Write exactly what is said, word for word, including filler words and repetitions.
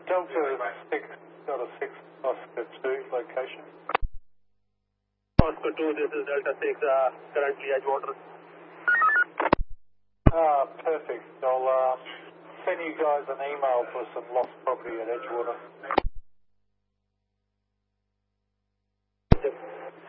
Delta six, Delta six, Oscar two location. Oscar two, this is Delta six, uh, currently Edgewater. Ah, perfect. I'll uh, send you guys an email for some lost property at Edgewater.